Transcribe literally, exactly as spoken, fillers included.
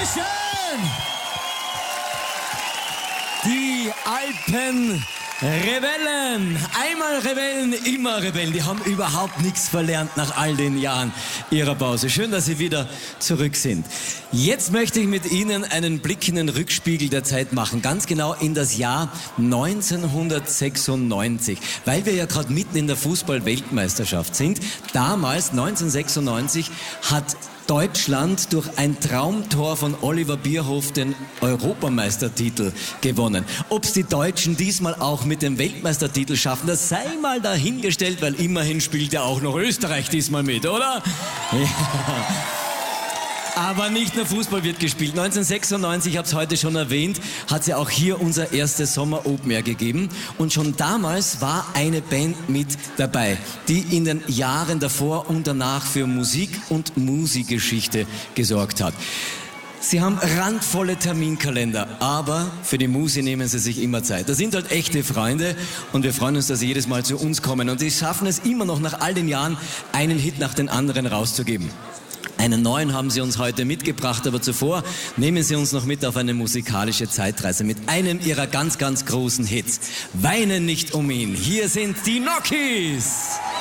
Dankeschön! Die Alpen Rebellen. Einmal Rebellen, immer Rebellen. Die haben überhaupt nichts verlernt nach all den Jahren ihrer Pause. Schön, dass Sie wieder zurück sind. Jetzt möchte ich mit Ihnen einen Blick in den Rückspiegel der Zeit machen. Ganz genau in das Jahr neunzehnhundertsechsundneunzig. Weil wir ja gerade mitten in der Fußball-Weltmeisterschaft sind. Damals, neunzehnhundertsechsundneunzig, hat Deutschland durch ein Traumtor von Oliver Bierhoff den Europameistertitel gewonnen. Ob es die Deutschen diesmal auch mit dem Weltmeistertitel schaffen, das sei mal dahingestellt, weil immerhin spielt ja auch noch Österreich diesmal mit, oder? Ja. Aber nicht nur Fußball wird gespielt. neunzehnhundertsechsundneunzig, ich habe es heute schon erwähnt, hat es ja auch hier unser erstes Sommer Open Air gegeben. Und schon damals war eine Band mit dabei, die in den Jahren davor und danach für Musik und Musikgeschichte gesorgt hat. Sie haben randvolle Terminkalender, aber für die Musi nehmen sie sich immer Zeit. Das sind halt echte Freunde und wir freuen uns, dass sie jedes Mal zu uns kommen. Und sie schaffen es immer noch nach all den Jahren, einen Hit nach den anderen rauszugeben. Einen neuen haben Sie uns heute mitgebracht, aber zuvor nehmen Sie uns noch mit auf eine musikalische Zeitreise mit einem Ihrer ganz, ganz großen Hits. Weine nicht um ihn. Hier sind die Nokis.